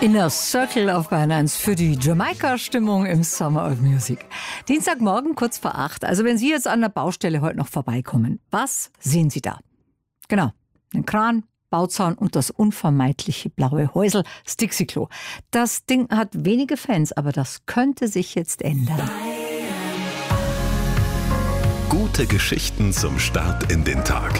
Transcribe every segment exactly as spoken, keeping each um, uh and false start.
Inner Circle auf Bayern eins für die Jamaika-Stimmung im Summer of Music. Dienstagmorgen kurz vor acht. Also wenn Sie jetzt an der Baustelle heute noch vorbeikommen, was sehen Sie da? Genau, einen Kran, Bauzaun und das unvermeidliche blaue Häusl, das Dixie-Klo. Das Ding hat wenige Fans, aber das könnte sich jetzt ändern. Gute Geschichten zum Start in den Tag.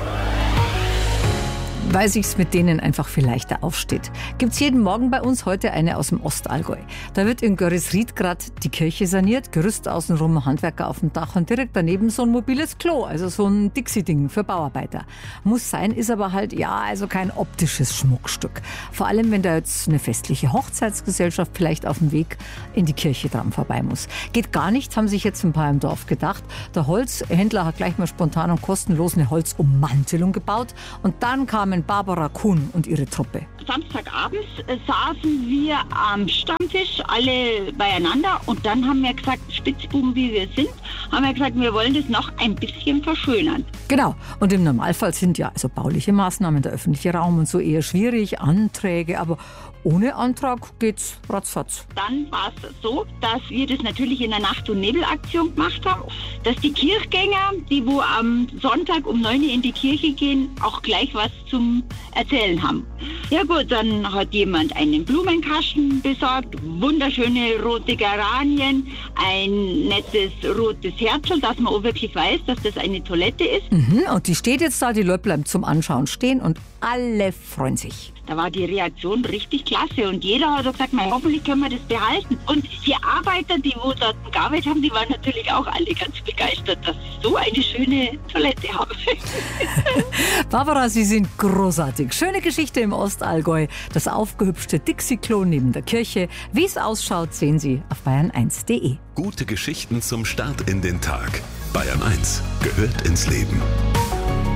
Weil sich's mit denen einfach viel leichter aufsteht. Gibt's jeden Morgen bei uns heute eine aus dem Ostallgäu. Da wird in Görresried gerade die Kirche saniert, Gerüst außenrum, Handwerker auf dem Dach und direkt daneben so ein mobiles Klo, also so ein Dixie-Ding für Bauarbeiter. Muss sein, ist aber halt, ja, also kein optisches Schmuckstück. Vor allem, wenn da jetzt eine festliche Hochzeitsgesellschaft vielleicht auf dem Weg in die Kirche dran vorbei muss. Geht gar nicht, haben sich jetzt ein paar im Dorf gedacht. Der Holzhändler hat gleich mal spontan und kostenlos eine Holzummantelung gebaut und dann kamen Barbara Kuhn und ihre Truppe. Samstagabends äh, saßen wir am Stammtisch alle beieinander und dann haben wir gesagt, Spitzbuben wie wir sind, haben wir gesagt, wir wollen das noch ein bisschen verschönern. Genau. Und im Normalfall sind ja also bauliche Maßnahmen, der öffentliche Raum und so eher schwierig, Anträge, aber ohne Antrag geht's ratzfatz. Dann war es so, dass wir das natürlich in der Nacht- und Nebelaktion gemacht haben, dass die Kirchgänger, die wo am Sonntag um neun Uhr in die Kirche gehen, auch gleich was zum Erzählen haben. Ja gut, dann hat jemand einen Blumenkasten besorgt, wunderschöne rote Geranien, ein nettes rotes Herzl, dass man auch wirklich weiß, dass das eine Toilette ist. Mhm, und die steht jetzt da, die Leute bleiben zum Anschauen stehen und alle freuen sich. Da war die Reaktion richtig klasse und jeder hat gesagt, mein, hoffentlich können wir das behalten. Und die Arbeiter, die wo dort gearbeitet haben, die waren natürlich auch alle ganz begeistert, dass sie so eine schöne Toilette haben. Barbara, Sie sind großartig. Schöne Geschichte im Ostallgäu. Das aufgehübschte Dixie-Klo neben der Kirche. Wie es ausschaut, sehen Sie auf bayern eins punkt de. Gute Geschichten zum Start in den Tag. Bayern eins gehört ins Leben.